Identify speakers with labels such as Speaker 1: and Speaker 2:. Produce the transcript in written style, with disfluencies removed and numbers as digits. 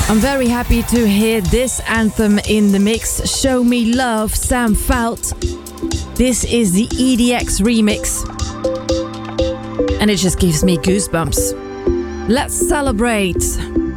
Speaker 1: I'm very happy to hear this anthem in the mix. Show Me Love, Sam Felt. This is the EDX remix. And it just gives me goosebumps. Let's celebrate.